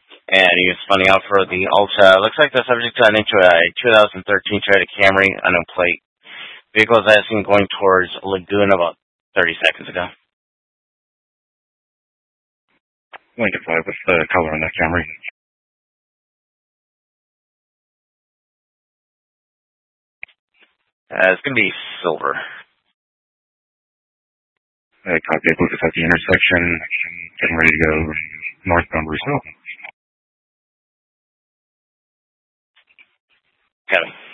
And he was funding out for the Alta. Looks like the subject got into a 2013 Toyota Camry unknown plate. Vehicle is seen going towards Laguna about 30 seconds ago. Lincoln 5, what's the color on that Camry? It's going to be silver. Copy. I believe it's at the intersection, getting ready to go northbound Roosevelt. Kevin.